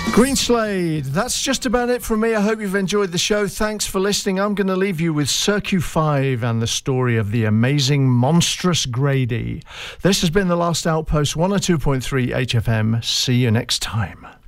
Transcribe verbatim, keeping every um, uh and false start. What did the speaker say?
Greenslade, that's just about it from me. I hope you've enjoyed the show. Thanks for listening. I'm going to leave you with Circuit five and the story of the amazing Monstrous Grady. This has been The Last Outpost, one oh two point three H F M. See you next time.